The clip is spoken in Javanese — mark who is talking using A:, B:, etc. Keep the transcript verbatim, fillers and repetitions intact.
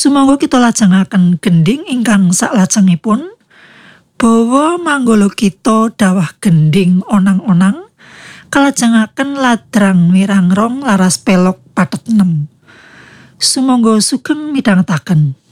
A: Sumangga kita lajengaken gending ingkang saklajengipun. Bawa manggala kita dawah gending onang-onang, kalajengaken ladrang mirangrong laras pelok pathet enem. Sumangga sugeng midhangetaken.